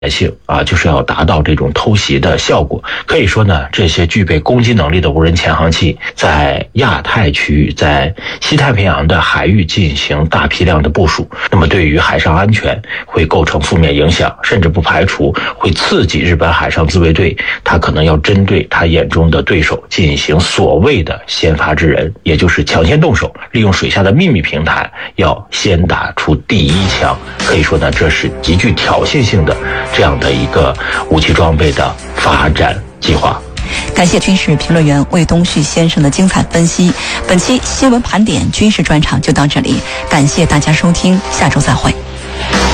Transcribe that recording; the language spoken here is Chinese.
性就是要达到这种偷袭的效果。可以说呢，这些具备攻击能力的无人潜航器在亚太区域、在西太平洋的海域进行大批量的部署，那么对于海上安全会构成负面影响，甚至不排除会刺激日本海上自卫队，他可能要针对他眼中的对手进行所谓的先发制人，也就是抢先动手，利用水下的秘密平台要先打出第一枪。可以说呢，这是极具挑衅性的这样的一个武器装备的发展计划。 感谢军事评论员魏东旭先生的精彩分析。本期新闻盘点军事专场就到这里，感谢大家收听，下周再会。